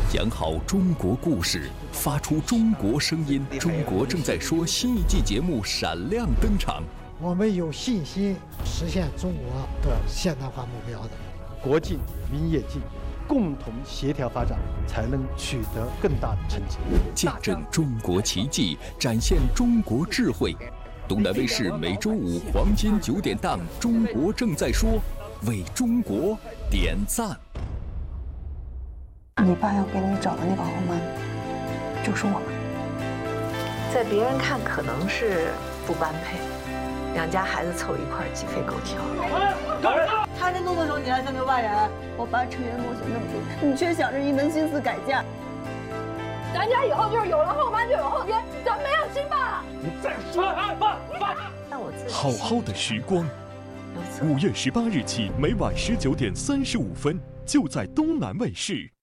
讲好中国故事，发出中国声音。中国正在说新一季节目闪亮登场。 我们有信心实现中国的现代化目标的。 国进民也进，共同协调发展，才能取得更大的成绩。 见证中国奇迹，展现中国智慧。东南卫视每周五黄金9点档《中国正在说》，为中国点赞。 你爸要给你找的那个后妈，就是我。 在别人看可能是不般配，两家孩子凑一块鸡飞狗跳。 他这弄的时候你还像个外人。 我爸成员磨损那么多，你却想着一门心思改嫁。 咱家以后就是有了后妈就有后天，咱没有亲爸。 你再说爸。 但我自己好好的时光，5月18日起，每晚19点35分，就在东南卫视。